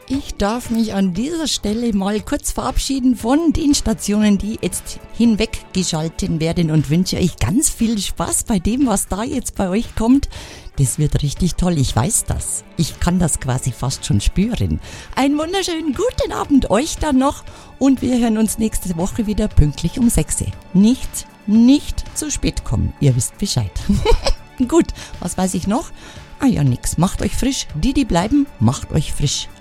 Ich darf mich an dieser Stelle mal kurz verabschieden von den Stationen, die jetzt hinweggeschalten werden und wünsche euch ganz viel Spaß bei dem, was da jetzt bei euch kommt. Das wird richtig toll, ich weiß das. Ich kann das quasi fast schon spüren. Einen wunderschönen guten Abend euch dann noch und wir hören uns nächste Woche wieder pünktlich um 6 Uhr. Nicht zu spät kommen, ihr wisst Bescheid. Gut, was weiß ich noch? Ah ja, nix. Macht euch frisch. Die bleiben, macht euch frisch.